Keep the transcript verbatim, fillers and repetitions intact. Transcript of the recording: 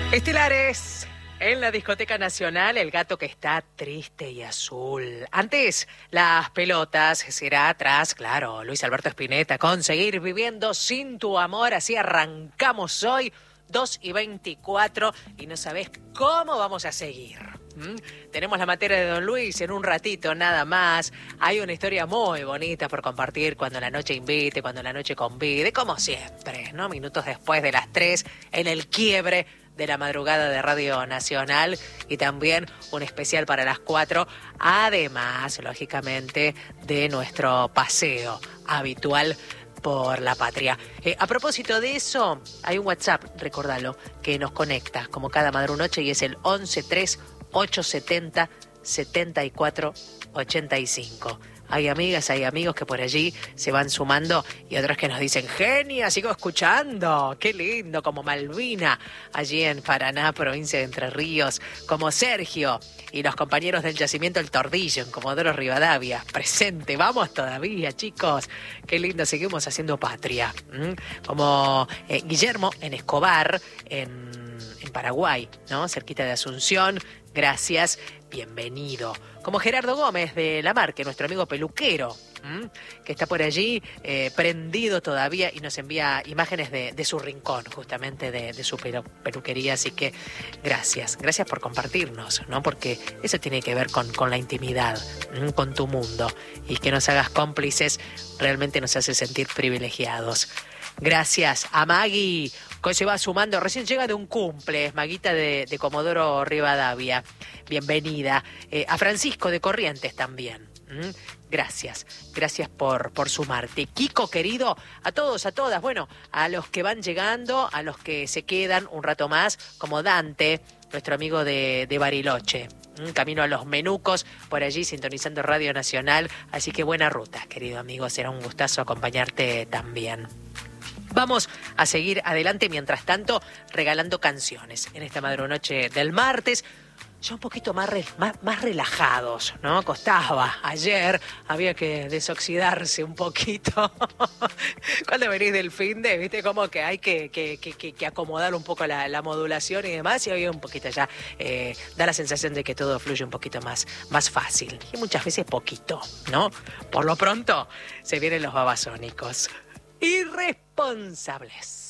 Estelares, en la Discoteca Nacional, el gato que está triste y azul. Antes, las pelotas, será atrás, claro, Luis Alberto Spinetta, con Seguir Viviendo Sin Tu Amor. Así arrancamos hoy, dos y veinticuatro, y no sabés cómo vamos a seguir. ¿Mm? Tenemos la materia de Don Luis en un ratito nada más. Hay una historia muy bonita por compartir cuando la noche invite, cuando la noche convide, como siempre, ¿no? Minutos después de las tres, en el quiebre de la madrugada de Radio Nacional, y también un especial para las cuatro, además, lógicamente, de nuestro paseo habitual por la patria. Eh, a propósito de eso, hay un WhatsApp, recordalo, que nos conecta como cada madrunoche, y es el once tres ocho setenta setenta y cuatro ochenta y cinco. Hay amigas, hay amigos que por allí se van sumando, y otros que nos dicen, genia, sigo escuchando, qué lindo, como Malvina, allí en Paraná, provincia de Entre Ríos, como Sergio y los compañeros del Yacimiento El Tordillo, en Comodoro Rivadavia, presente, vamos todavía, chicos, qué lindo, seguimos haciendo patria. ¿Mm? Como eh, Guillermo en Escobar, en, en Paraguay, ¿no? Cerquita de Asunción, gracias, bienvenido. Como Gerardo Gómez de La Marque, nuestro amigo peluquero, ¿m? que está por allí eh, prendido todavía y nos envía imágenes de, de su rincón, justamente de, de su pelu peluquería. Así que gracias, gracias por compartirnos, ¿no? Porque eso tiene que ver con, con la intimidad, ¿m? con tu mundo, y que nos hagas cómplices realmente nos hace sentir privilegiados. Gracias a Maggie, que se va sumando, recién llega de un cumple, Maguita de, de Comodoro Rivadavia, bienvenida. Eh, a Francisco de Corrientes también, ¿Mm? gracias, gracias por, por sumarte. Kiko querido, a todos, a todas, bueno, a los que van llegando, a los que se quedan un rato más, como Dante, nuestro amigo de, de Bariloche. Camino a Los Menucos, por allí sintonizando Radio Nacional, así que buena ruta, querido amigo, será un gustazo acompañarte también. Vamos a seguir adelante, mientras tanto, regalando canciones en esta madrunoche del martes, ya un poquito más, re, más, más relajados, ¿no? Costaba, ayer había que desoxidarse un poquito. Cuando venís del finde, viste, como que hay que, que, que, que acomodar un poco la, la modulación y demás, y hoy un poquito ya eh, da la sensación de que todo fluye un poquito más, más fácil, y muchas veces poquito, ¿no? Por lo pronto, se vienen los babasónicos. Irresponsables.